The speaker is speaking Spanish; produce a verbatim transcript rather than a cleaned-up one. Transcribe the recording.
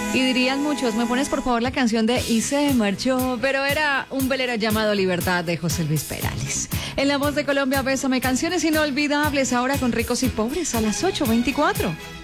Y dirían muchos, me pones por favor la canción de Y se marchó, pero era un velero llamado Libertad de José Luis Perales. En La Voz de Colombia, Bésame, canciones inolvidables ahora con Ricos y Pobres a las ocho veinticuatro.